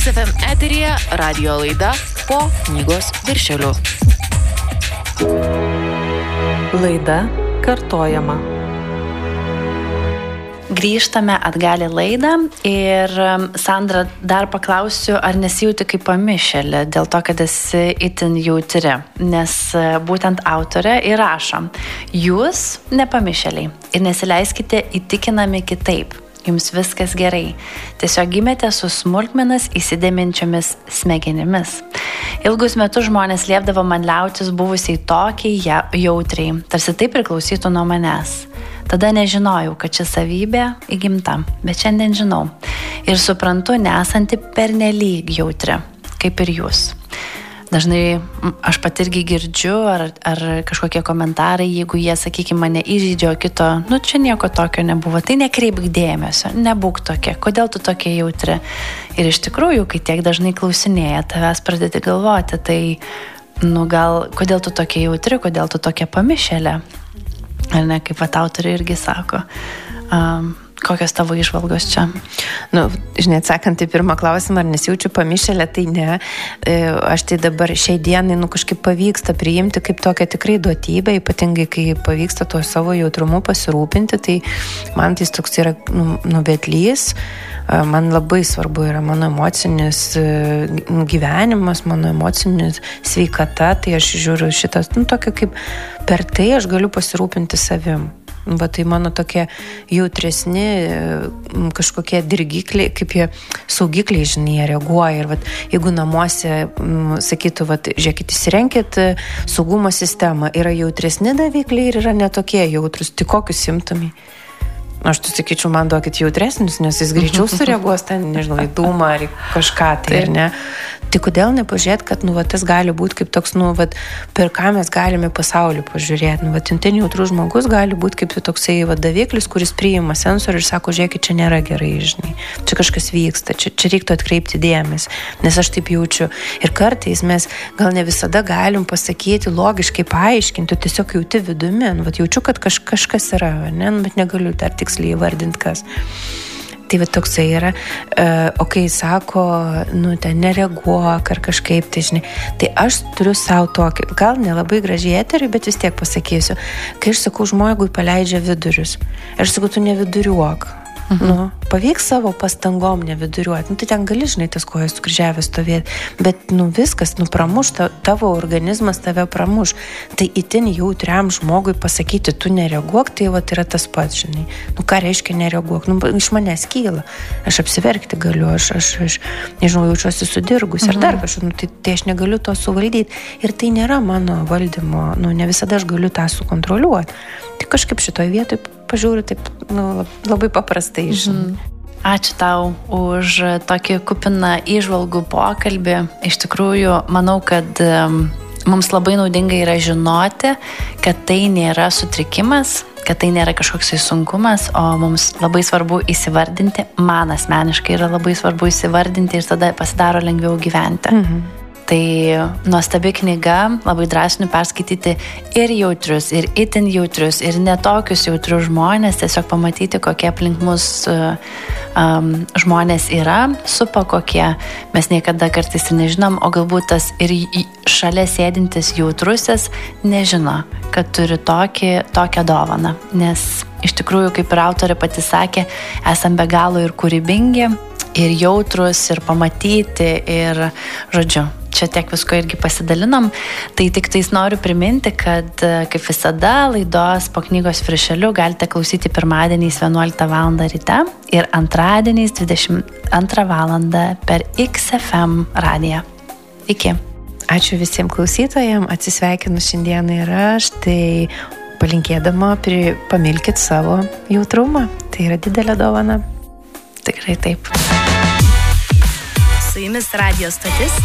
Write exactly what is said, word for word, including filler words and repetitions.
X F M eteryje radijo laida Po knygos viršeliu. Laida kartojama. Grįžtame atgal į laidą ir Sandra, dar paklausiu, ar nesijauti kaip pamišėlė dėl to, kad esi itin jautri, nes būtent autorė ir rašo: jūs nepamišėliai ir nesileiskite įtikinami kitaip, jums viskas gerai, tiesiog gimėte su smulkmenas įsidėminčiomis smegenimis. Ilgus metus žmonės liepdavo man liautis buvusiai tokiai jautriai, tarsi tai priklausytų nuo manęs. Tada nežinojau, kad ši savybė įgimta, bet šiandien žinau ir suprantu, nesanti pernelyg jautri, kaip ir jūs. Dažnai aš pat irgi girdžiu, ar, ar kažkokie komentarai, jeigu jie, sakykime, mane įžeidžia, o kito, nu čia nieko tokio nebuvo, tai nekreipk dėmesio, nebūk tokia, kodėl tu tokia jautri. Ir iš tikrųjų, kai tiek dažnai klausinėja, tavęs pradedi galvoti, tai, nu gal, kodėl tu tokia jautri, kodėl tu tokia pamišėlė. Ar ne, kaip vat autoriai irgi sako. Um, kokios tavo įžvalgos čia? Nu, žinai, atsakant į pirmą klausimą, ar nesijaučiu pamišėlė, tai ne. Aš tai dabar šiai dienai, nu, kažkaip pavyksta priimti kaip tokią tikrai duotybę, ypatingai kai pavyksta tuo savo jautrumu pasirūpinti, tai man tai toks yra, nu, nuvedlys. Man labai svarbu yra mano emocinis gyvenimas, mano emocinis sveikata, tai aš žiūriu šitas, nu, tokia kaip per tai aš galiu pasirūpinti savim. Va, tai mano tokie jautresni kažkokie dirgikliai, kaip jie saugikliai, žinai, jie reaguoja. Ir va, jeigu namuose sakytų, va, žiūrėkit, įsirenkit saugumo sistemą, yra jautresni davikliai ir yra netokie jautrus. Tai kokius simptomai? Aš tu sakyčiau, man duokit jautresnius, nes jis greičiau sureaguos ten, nežinau, į dūmą ar į kažką tai, ar ne. Tai kodėl nepažiūrėt, kad, nu, va, tas gali būti kaip toks, nu, va, per ką mes galime pasaulį pažiūrėti. Nu, va, ten jautrus žmogus gali būti kaip toksai va, daviklis, kuris priima sensorių ir sako, žiūrėkit, čia nėra gerai, žinai. Čia kažkas vyksta, čia, čia reiktų atkreipti dėmesį, nes aš taip jaučiu. Ir kartais mes gal ne visada galim pasakyti, logiškai paaiškinti, tiesiog jauti vidumi. Nu, va, jaučiu, kad kaž, kažkas yra, ne, bet negaliu dar tiksliai įvardinti kas. Tai va toksai yra, o kai sako, nu, ten nereaguok ar kažkaip, tai žinai, tai aš turiu savo tokį, gal nelabai gražiai eterį, bet vis tiek pasakysiu, kai aš sakau, žmogui paleidžia vidurius, ir aš sakau, tu neviduriuok. Mhm. Nu, pavyks savo pastangom neviduriuoti, nu, tai ten gali, žinai, tas kojas sukryžiavęs stovėti, bet, nu, viskas, nu, pramuš, ta, tavo organizmas tave pramuš, tai itin jautriam žmogui pasakyti, tu nereaguok, tai va, tai yra tas pats, žinai, nu, ką reiškia nereaguok, nu, iš manęs kyla, aš apsiverkti galiu, aš, aš, aš nežinau, jaučiuosi sudirgus, mhm. ar dar kažkaip, nu, tai, tai aš negaliu to suvaldyti, ir tai nėra mano valdymo, nu, ne visada aš galiu tą sukontroliuoti, tai kažkaip šitoj vietoj pažiūriu taip, nu, labai paprastai, žinai. Mhm. Ačiū tau už tokį kupiną įžvalgų pokalbį. Iš tikrųjų, manau, kad um, mums labai naudinga yra žinoti, kad tai nėra sutrikimas, kad tai nėra kažkoks sunkumas, o mums labai svarbu įsivardinti, man asmeniškai yra labai svarbu įsivardinti ir tada pasidaro lengviau gyventi. Mhm. Tai nuostabi knyga, labai drąsinu perskaityti ir jautrius, ir itin jautrius, ir netokius jautrius žmonės, tiesiog pamatyti, kokie aplink mus um, žmonės yra, supa kokie, mes niekada kartais ir nežinom, o galbūt tas ir šalia sėdintis jautrusis nežino, kad turi tokį, tokią dovaną, nes iš tikrųjų, kaip ir autorė pati sakė, esam be galo ir kūrybingi, ir jautrus, ir pamatyti, ir, žodžiu, čia tiek visko irgi pasidalinom. Tai tik tais noriu priminti, kad kaip visada laidos Po knygos viršeliu galite klausyti pirmadieniais vienuoliktą valandą ryte ir antradieniais dvidešimt antrą valandą per X F M radiją. Iki. Ačiū visiems klausytojams, atsisveikinu šiandieną ir aš, tai palinkėdama pamilkit savo jautrumą. Tai yra didelė dovana. Tikrai taip. Su jumis radijo stotis